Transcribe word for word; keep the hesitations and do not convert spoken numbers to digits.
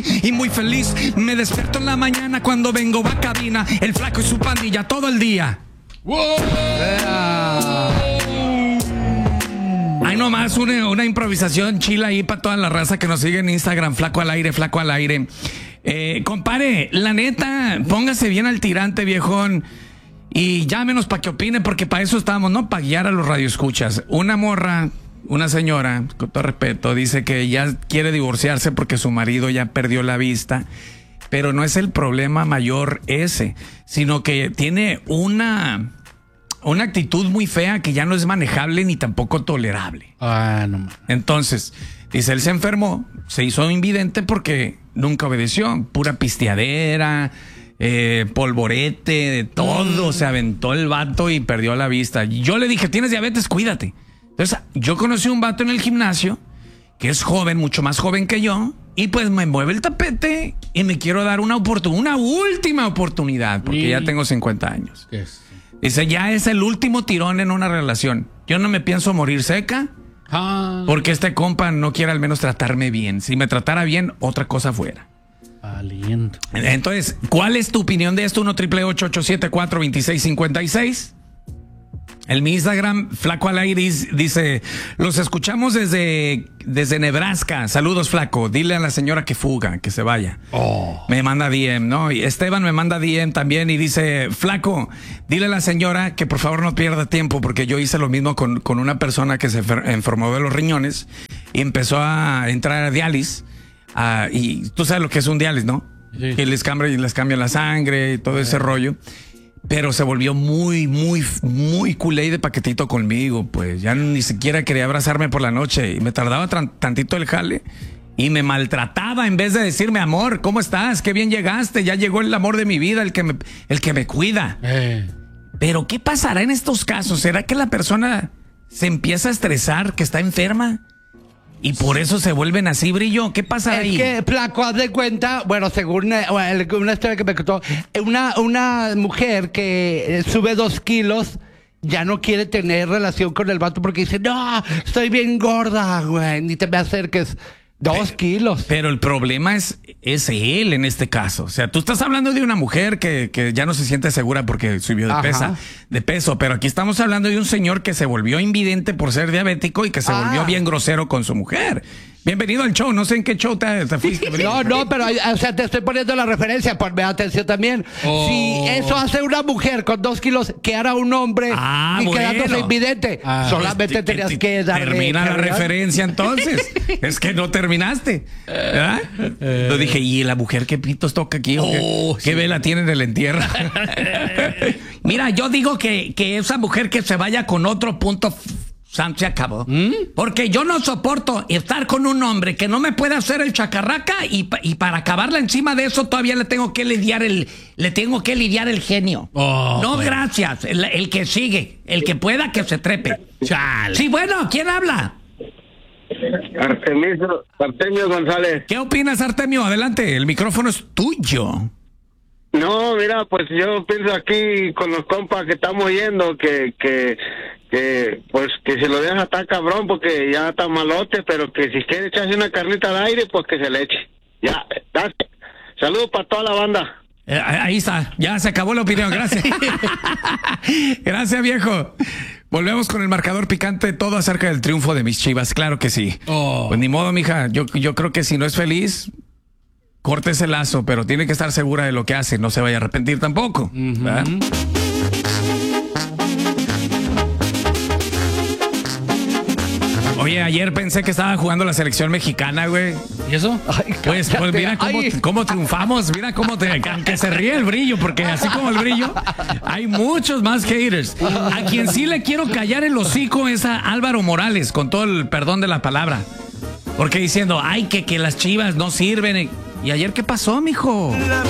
y muy feliz. Me despierto en la mañana cuando vengo a cabina. El flaco y su pandilla todo el día. ¡Wow! Hay nomás una, una improvisación chila ahí para toda la raza que nos sigue en Instagram. Flaco al aire, flaco al aire. Eh, compare, la neta, póngase bien al tirante, viejón. Y llámenos para que opine, porque para eso estamos, no para guiar a los radioescuchas. Una morra, una señora, con todo respeto, dice que ya quiere divorciarse porque su marido ya perdió la vista. Pero no es el problema mayor ese, sino que tiene una, una actitud muy fea que ya no es manejable ni tampoco tolerable. Ah, no. Entonces, dice, él se enfermó, se hizo invidente porque nunca obedeció, pura pisteadera, eh, polvorete, de todo, mm. se aventó el vato y perdió la vista. Yo le dije, tienes diabetes, cuídate. Entonces, yo conocí un vato en el gimnasio que es joven, mucho más joven que yo, y pues me mueve el tapete y me quiero dar una oportunidad, una última oportunidad, porque y... ya tengo cincuenta años. Es... Dice, ya es el último tirón en una relación. Yo no me pienso morir seca, ah. porque este compa no quiere al menos tratarme bien. Si me tratara bien, otra cosa fuera. Aliento. Entonces, ¿cuál es tu opinión de esto? uno triple ocho ocho siete cuatro dos seis cinco seis. En mi Instagram, Flaco al aire, dice, los escuchamos desde, desde Nebraska. Saludos, Flaco. Dile a la señora que fuga, que se vaya. Oh. Me manda D M, ¿no? Y Esteban me manda D M también y dice, Flaco, dile a la señora que por favor no pierda tiempo, porque yo hice lo mismo con, con una persona que se enfermó de los riñones y empezó a entrar a diálisis. Uh, y tú sabes lo que es un diálisis, ¿no? Sí. Que les cambia, les cambia la sangre y todo ese rollo. Pero se volvió muy, muy, muy culé de paquetito conmigo, pues. Ya ni siquiera quería abrazarme por la noche. Y me tardaba tantito el jale. Y me maltrataba en vez de decirme, amor, ¿cómo estás? Qué bien llegaste. Ya llegó el amor de mi vida, el que me, el que me cuida. Eh. Pero, ¿qué pasará en estos casos? ¿Será que la persona se empieza a estresar, que está enferma? Y por eso se vuelven así, Brillo. ¿Qué pasa ahí? Es que, Flaco, haz de cuenta, bueno, según eh, una historia que me contó, una, una mujer que sube dos kilos ya no quiere tener relación con el vato porque dice, no, estoy bien gorda, güey, ni te me acerques. Dos kilos. Pero el problema es, es él en este caso. O sea, tú estás hablando de una mujer que, que ya no se siente segura porque subió de, pesa, de peso. Pero aquí estamos hablando de un señor que se volvió invidente por ser diabético y que se ah. volvió bien grosero con su mujer. Bienvenido al show. No sé en qué show te, te fuiste. No, no, pero o sea, te estoy poniendo la referencia. Ponme atención también. Oh. Si eso hace una mujer con dos kilos, que hará un hombre ah, y bueno. quedándole invidente. Ah, Solamente pues, tenías te, que darle. Termina la referencia entonces. Es que no terminaste. ¿Verdad? Eh. Lo dije, ¿y la mujer qué pitos toca aquí? Oh, ¿Qué, sí. ¿Qué vela tiene en el entierro? Mira, yo digo que, que esa mujer que se vaya con otro punto. San se acabó. ¿Mm? Porque yo no soporto estar con un hombre que no me puede hacer el chacarraca y, y para acabarla encima de eso todavía le tengo que lidiar el le tengo que lidiar el genio. Oh, no, bueno. Gracias. El, el que sigue, el que pueda que se trepe. Chale. Sí, bueno, ¿quién habla? Artemio, Artemio González. ¿Qué opinas, Artemio? Adelante, el micrófono es tuyo. No, mira, pues yo pienso aquí con los compas que estamos yendo que que que pues que se lo deja estar cabrón porque ya está malote, pero que si quiere echarse una carnita al aire, pues que se le eche. Ya, dale. Saludos para toda la banda. Eh, ahí está, ya se acabó la opinión, gracias. Gracias, viejo. Volvemos con el marcador picante, todo acerca del triunfo de mis Chivas, claro que sí. Oh. Pues ni modo, mija, yo, yo creo que si no es feliz, corte ese lazo, pero tiene que estar segura de lo que hace, no se vaya a arrepentir tampoco. Uh-huh. Oye, ayer pensé que estaba jugando la selección mexicana, güey. ¿Y eso? Ay, pues, pues mira cómo, cómo triunfamos, mira cómo te... Aunque se ríe el Brillo, porque así como el Brillo, hay muchos más haters. A quien sí le quiero callar el hocico es a Álvaro Morales, con todo el perdón de la palabra. Porque diciendo, ay, que, que las Chivas no sirven. ¿Y ayer qué pasó, mijo?